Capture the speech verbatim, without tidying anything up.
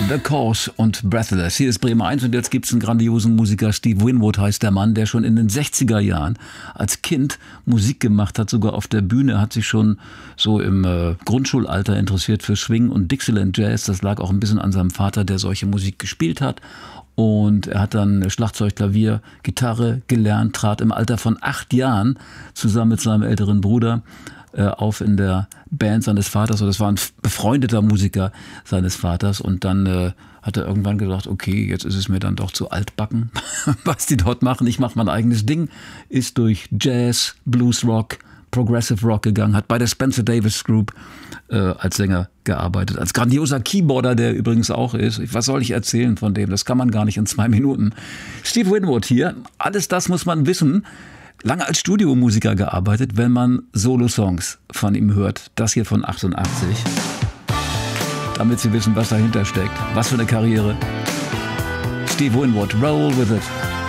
The Cause und Breathless. Hier ist Bremen eins und jetzt gibt es einen grandiosen Musiker. Steve Winwood heißt der Mann, der schon in den sechziger Jahren als Kind Musik gemacht hat, sogar auf der Bühne. Hat sich schon so im äh, Grundschulalter interessiert für Swing und Dixieland Jazz. Das lag auch ein bisschen an seinem Vater, der solche Musik gespielt hat. Und er hat dann Schlagzeug, Klavier, Gitarre gelernt, trat im Alter von acht Jahren zusammen mit seinem älteren Bruder auf in der Band seines Vaters. Das war ein befreundeter Musiker seines Vaters. Und dann äh, hat er irgendwann gesagt, okay, jetzt ist es mir dann doch zu altbacken, was die dort machen. Ich mache mein eigenes Ding. Ist durch Jazz, Blues Rock, Progressive Rock gegangen, hat bei der Spencer Davis Group äh, als Sänger gearbeitet, als grandioser Keyboarder, der übrigens auch ist. Was soll ich erzählen von dem? Das kann man gar nicht in zwei Minuten. Steve Winwood hier. Alles das muss man wissen. Lange als Studiomusiker gearbeitet, wenn man Solo-Songs von ihm hört. Das hier von achtundachtzig. Damit Sie wissen, was dahinter steckt. Was für eine Karriere. Steve Winwood, Roll With It.